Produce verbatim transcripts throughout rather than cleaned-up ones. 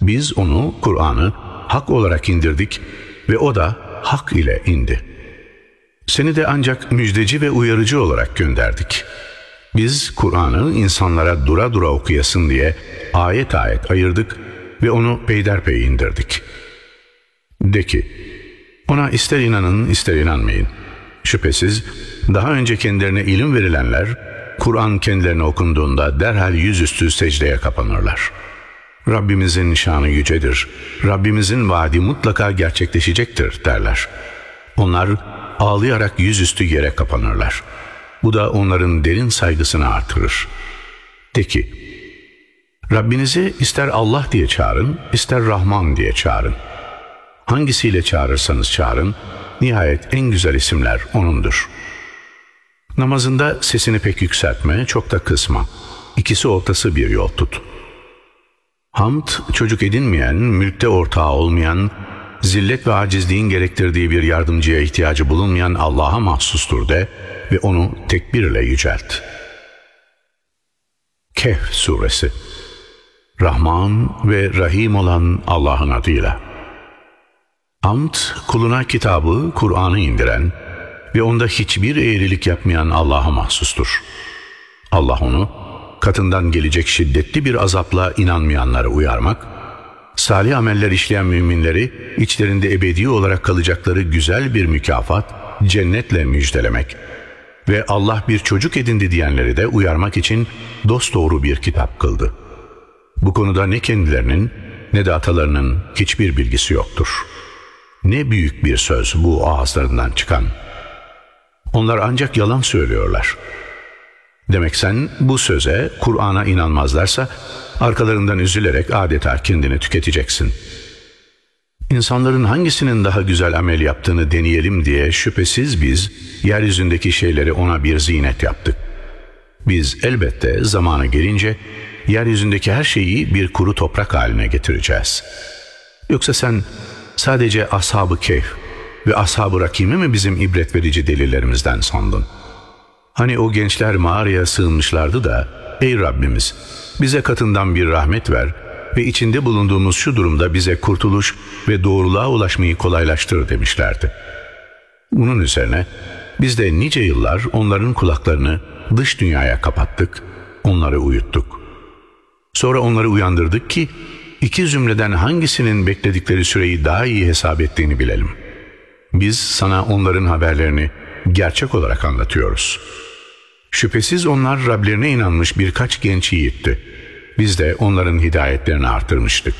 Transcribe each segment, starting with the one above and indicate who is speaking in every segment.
Speaker 1: Biz onu, Kur'an'ı hak olarak indirdik ve o da hak ile indi. Seni de ancak müjdeci ve uyarıcı olarak gönderdik. Biz Kur'an'ı insanlara dura dura okuyasın diye ayet ayet ayırdık ve onu peyderpey indirdik. De ki, ona ister inanın ister inanmayın. Şüphesiz daha önce kendilerine ilim verilenler, Kur'an kendilerine okunduğunda derhal yüzüstü secdeye kapanırlar. Rabbimizin şanı yücedir, Rabbimizin vaadi mutlaka gerçekleşecektir derler. Onlar ağlayarak yüzüstü yere kapanırlar. Bu da onların derin saygısını artırır. De ki, Rabbinizi ister Allah diye çağırın, ister Rahman diye çağırın. Hangisiyle çağırırsanız çağırın, nihayet en güzel isimler O'nundur. Namazında sesini pek yükseltme, çok da kısma. İkisi ortası bir yol tut. Hamd, çocuk edinmeyen, mülkte ortağı olmayan, zillet ve acizliğin gerektirdiği bir yardımcıya ihtiyacı bulunmayan Allah'a mahsustur de ve onu tekbirle yücelt. Kehf Suresi. Rahman ve Rahim olan Allah'ın adıyla. Hamd, kuluna kitabı, Kur'an'ı indiren ve onda hiçbir eğrilik yapmayan Allah'a mahsustur. Allah onu, katından gelecek şiddetli bir azapla inanmayanları uyarmak, salih ameller işleyen müminleri içlerinde ebedi olarak kalacakları güzel bir mükafat, cennetle müjdelemek ve Allah bir çocuk edindi diyenleri de uyarmak için dosdoğru bir kitap kıldı. Bu konuda ne kendilerinin ne de atalarının hiçbir bilgisi yoktur. Ne büyük bir söz bu ağızlarından çıkan. Onlar ancak yalan söylüyorlar. Demek sen bu söze, Kur'an'a inanmazlarsa arkalarından üzülerek adeta kendini tüketeceksin. İnsanların hangisinin daha güzel amel yaptığını deneyelim diye şüphesiz biz yeryüzündeki şeyleri ona bir zinet yaptık. Biz elbette zamanı gelince yeryüzündeki her şeyi bir kuru toprak haline getireceğiz. Yoksa sen sadece Ashab-ı Kehf ve Ashab-ı Rakim'i mi bizim ibret verici delillerimizden sandın? Hani o gençler mağaraya sığınmışlardı da, ey Rabbimiz bize katından bir rahmet ver ve içinde bulunduğumuz şu durumda bize kurtuluş ve doğruluğa ulaşmayı kolaylaştır demişlerdi. Bunun üzerine biz de nice yıllar onların kulaklarını dış dünyaya kapattık, onları uyuttuk. Sonra onları uyandırdık ki iki zümreden hangisinin bekledikleri süreyi daha iyi hesap ettiğini bilelim. Biz sana onların haberlerini gerçek olarak anlatıyoruz. Şüphesiz onlar Rablerine inanmış birkaç genç yiğitti. Biz de onların hidayetlerini artırmıştık.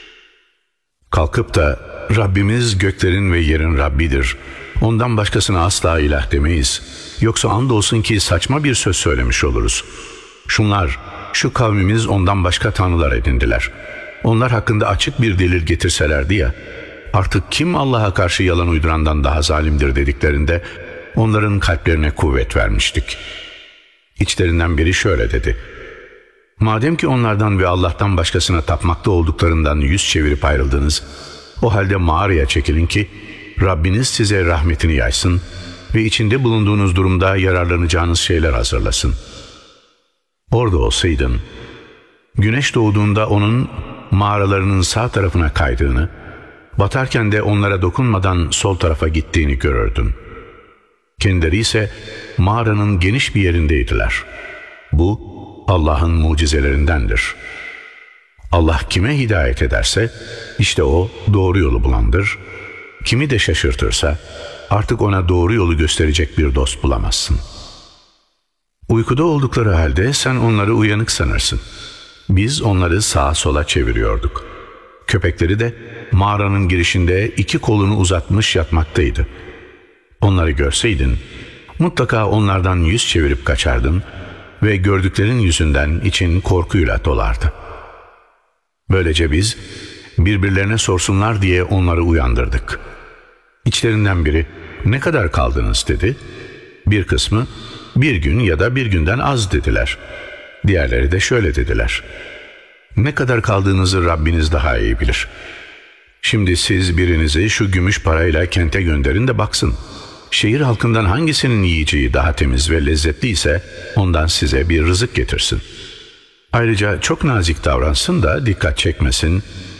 Speaker 1: Kalkıp da Rabbimiz göklerin ve yerin Rabbidir, ondan başkasına asla ilah demeyiz, yoksa andolsun ki saçma bir söz söylemiş oluruz. Şunlar, şu kavmimiz ondan başka tanrılar edindiler. Onlar hakkında açık bir delil getirselerdi ya, artık kim Allah'a karşı yalan uydurandan daha zalimdir dediklerinde onların kalplerine kuvvet vermiştik. İçlerinden biri şöyle dedi: madem ki onlardan ve Allah'tan başkasına tapmakta olduklarından yüz çevirip ayrıldınız, o halde mağaraya çekilin ki Rabbiniz size rahmetini yaysın ve içinde bulunduğunuz durumda yararlanacağınız şeyler hazırlasın. Orada olsaydın, güneş doğduğunda onun mağaralarının sağ tarafına kaydığını, batarken de onlara dokunmadan sol tarafa gittiğini görürdün. Kendileri ise mağaranın geniş bir yerindeydiler. Bu Allah'ın mucizelerindendir. Allah kime hidayet ederse işte o doğru yolu bulandır. Kimi de şaşırtırsa artık ona doğru yolu gösterecek bir dost bulamazsın. Uykuda oldukları halde sen onları uyanık sanırsın. Biz onları sağa sola çeviriyorduk. Köpekleri de mağaranın girişinde iki kolunu uzatmış yatmaktaydı. Onları görseydin mutlaka onlardan yüz çevirip kaçardın ve gördüklerin yüzünden için korkuyla dolardı. Böylece biz birbirlerine sorsunlar diye onları uyandırdık. İçlerinden biri ne kadar kaldınız dedi. Bir kısmı bir gün ya da bir günden az dediler. Diğerleri de şöyle dediler: ne kadar kaldığınızı Rabbiniz daha iyi bilir. Şimdi siz birinizi şu gümüş parayla kente gönderin de baksın. Şehir halkından hangisinin yiyeceği daha temiz ve lezzetli ise ondan size bir rızık getirsin. Ayrıca çok nazik davransın da dikkat çekmesin